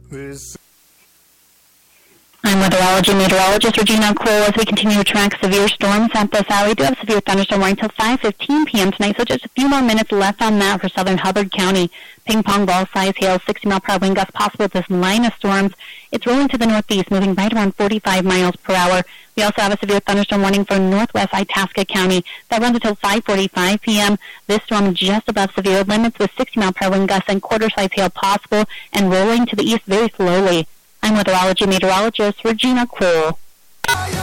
I'm weatherology meteorologist Regina Cole. As we continue to track severe storms at this hour, we do have severe thunderstorm warning until 5:15 p.m. tonight, so just a few more minutes left on that for southern Hubbard County. Ping pong ball size hail, 60-mile-per-hour wind gusts possible with this line of storms. It's rolling to the northeast, moving right around 45 miles per hour. We also have a severe thunderstorm warning for northwest Itasca County. That runs until 5:45 p.m. This storm just above severe limits with 60-mile-per-hour wind gusts and quarter-size hail possible and rolling to the east very slowly. I'm weatherology meteorologist Regina Cole.